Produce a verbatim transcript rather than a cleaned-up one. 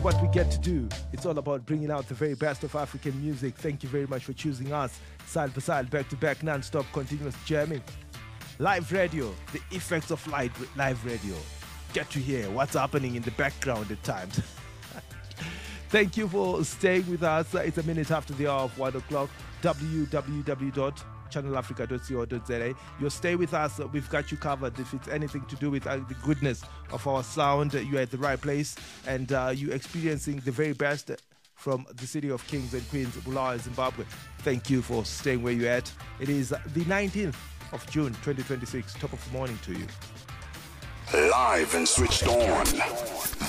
what we get to do. It's all about bringing out the very best of African music. Thank you very much for choosing us. Side by side, back to back, non-stop, continuous jamming. Live radio, the effects of live, live radio. Get to hear what's happening in the background at times. Thank you for staying with us. It's a minute after the hour of one o'clock. w w w dot channel africa dot co dot z a. You'll stay with us. We've got you covered. If it's anything to do with uh, the goodness of our sound, you're at the right place, and uh, you're experiencing the very best from the city of kings and queens, Bulawayo, Zimbabwe. Thank you for staying where you're at. It is the nineteenth of June, twenty twenty-six. Top of the morning to you. Live and switched on.